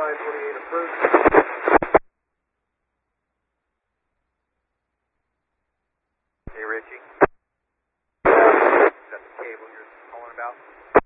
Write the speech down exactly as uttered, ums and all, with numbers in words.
five twenty-eight approved. Hey, Richie. Is that the cable you're calling about?